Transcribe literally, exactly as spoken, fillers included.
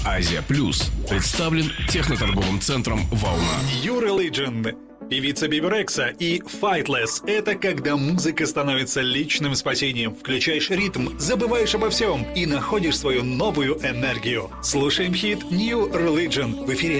Азия Плюс представлен техноторговым центром «Волна». New Religion, певица Биби Рекса и Fightless – это когда музыка становится личным спасением. Включаешь ритм, забываешь обо всем и находишь свою новую энергию. Слушаем хит New Religion в эфире